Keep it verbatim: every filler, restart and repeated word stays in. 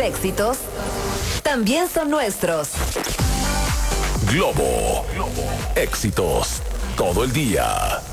éxitos también son nuestros. Globo. Éxitos todo el día.